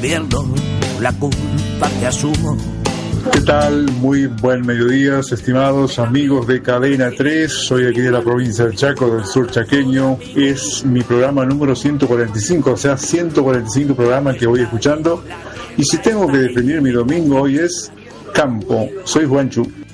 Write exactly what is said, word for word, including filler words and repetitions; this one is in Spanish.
invierno, la culpa que asumo. ¿Qué tal? Muy buen mediodía, estimados amigos de Cadena tres. Soy aquí de la provincia del Chaco, del sur chaqueño. Es mi programa número ciento cuarenta y cinco, o sea, ciento cuarenta y cinco programas que voy escuchando. Y si tengo que definir mi domingo, hoy es campo. Soy Juanchu.